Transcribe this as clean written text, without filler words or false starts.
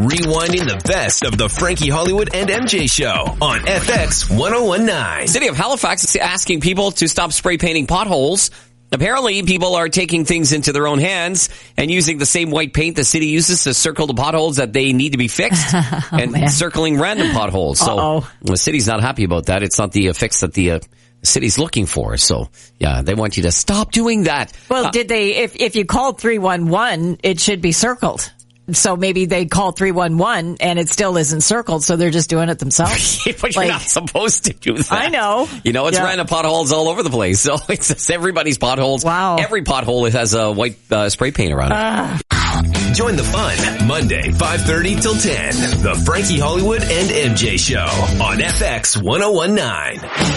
Rewinding the best of the Frankie Hollywood and MJ show on FX 1019. City of Halifax is asking people to stop spray painting potholes. Apparently, people are taking things into their own hands and using the same white paint the city uses to circle the potholes that they need to be fixed and circling random potholes. So the city's not happy about that. It's not the fix that the city's looking for. So, yeah, they want you to stop doing that. Well, did they, if you called 311, it should be circled. So maybe they call 311 and it still isn't circled, so they're just doing it themselves. But you're not supposed to do that. I know. You know, it's random potholes all over the place. So it's just everybody's potholes. Wow. Every pothole has a white spray paint around it. Join the fun Monday, 5:30 till 10. The Frankie Hollywood and MJ show on FX 1019.